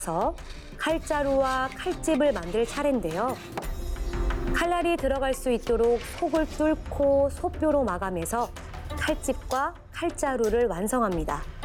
서 칼자루와 칼집을 만들 차례인데요. 칼날이 들어갈 수 있도록 속을 뚫고 소뼈로 마감해서 칼집과 칼자루를 완성합니다.